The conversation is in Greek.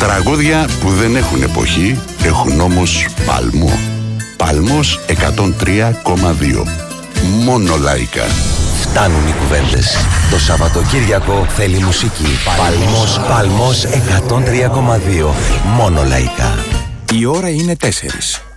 Τραγούδια που δεν έχουν εποχή, έχουν όμως παλμό. Παλμός 103,2. Μόνο λαϊκά. Φτάνουν οι κουβέντες. Το Σαββατοκύριακο θέλει μουσική. Παλμός 103,2. Μόνο λαϊκά. Η ώρα είναι 4.